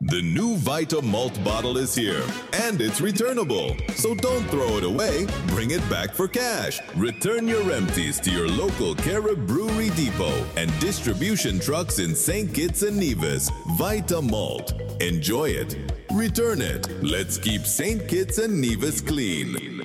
The new Vita Malt bottle is here, and it's returnable. So don't throw it away, bring it back for cash. Return your empties to your local Carib Brewery Depot and distribution trucks in St. Kitts and Nevis. Vita Malt. Enjoy it. Return it. Let's keep St. Kitts and Nevis clean.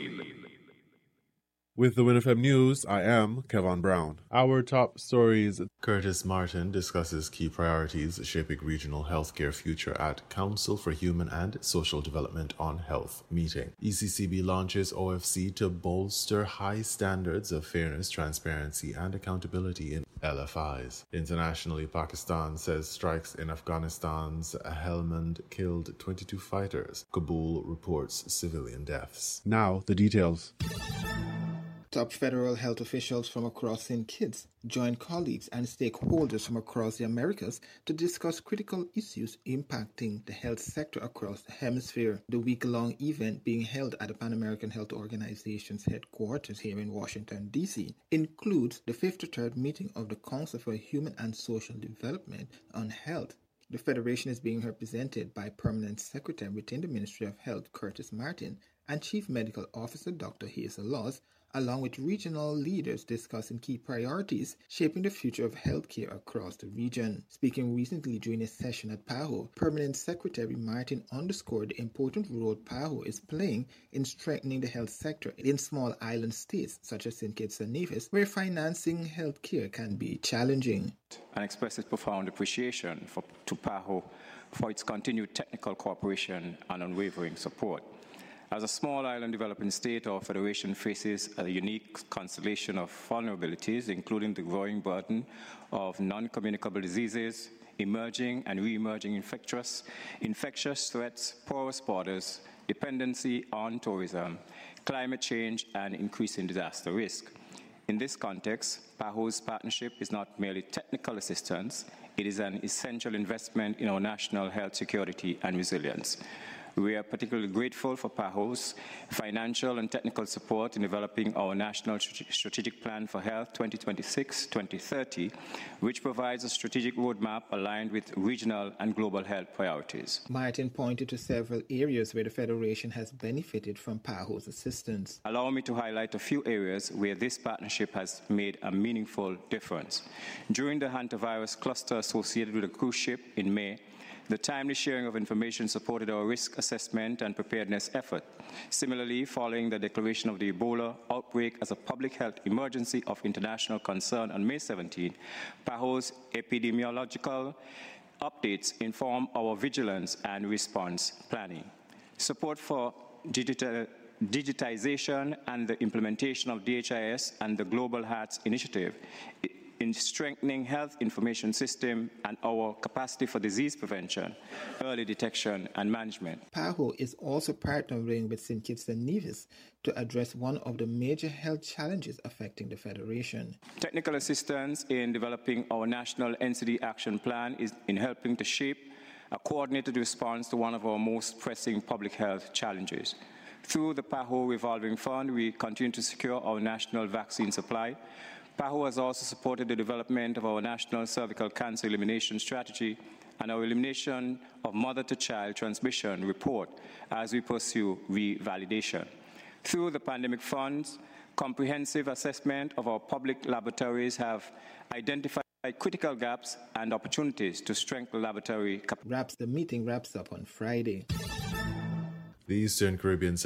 With the WinFM News, I am Kevin Brown. Our top stories. Curtis Martin discusses key priorities shaping regional healthcare future at Council for Human and Social Development on Health meeting. ECCB launches OFC to bolster high standards of fairness, transparency, and accountability in LFIs. Internationally, Pakistan says strikes in Afghanistan's Helmand killed 22 fighters. Kabul reports civilian deaths. Now, the details. Top federal health officials from across St. Kitts joined colleagues and stakeholders from across the Americas to discuss critical issues impacting the health sector across the hemisphere. The week-long event being held at the Pan American Health Organization's headquarters here in Washington, D.C. includes the 53rd meeting of the Council for Human and Social Development on Health. The Federation is being represented by Permanent Secretary within the Ministry of Health, Curtis Martin, and Chief Medical Officer Dr. Hazel Laws, along with regional leaders discussing key priorities shaping the future of healthcare across the region. Speaking recently during a session at PAHO, Permanent Secretary Martin underscored the important role PAHO is playing in strengthening the health sector in small island states such as St. Kitts and Nevis, where financing healthcare can be challenging. And expresses profound appreciation to PAHO for its continued technical cooperation and unwavering support. As a small island developing state, our federation faces a unique constellation of vulnerabilities, including the growing burden of non-communicable diseases, emerging and re-emerging infectious threats, porous borders, dependency on tourism, climate change, and increasing disaster risk. In this context, PAHO's partnership is not merely technical assistance, it is an essential investment in our national health security and resilience. We are particularly grateful for PAHO's financial and technical support in developing our National Strategic Plan for Health 2026-2030, which provides a strategic roadmap aligned with regional and global health priorities. Martin pointed to several areas where the Federation has benefited from PAHO's assistance. Allow me to highlight a few areas where this partnership has made a meaningful difference. During the hantavirus cluster associated with a cruise ship in May, the timely sharing of information supported our risk assessment and preparedness effort. Similarly, following the declaration of the Ebola outbreak as a public health emergency of international concern on May 17, PAHO's epidemiological updates inform our vigilance and response planning. Support for digitization and the implementation of DHIS and the Global Hearts Initiative in strengthening health information system and our capacity for disease prevention, early detection, and management. PAHO is also partnering with St. Kitts and Nevis to address one of the major health challenges affecting the Federation. Technical assistance in developing our national NCD action plan is in helping to shape a coordinated response to one of our most pressing public health challenges. Through the PAHO Revolving Fund, we continue to secure our national vaccine supply. PAHO has also supported the development of our national cervical cancer elimination strategy and our elimination of mother-to-child transmission report as we pursue revalidation. Through the pandemic funds, comprehensive assessment of our public laboratories have identified critical gaps and opportunities to strengthen laboratory capacity. The meeting wraps up on Friday. The Eastern Caribbean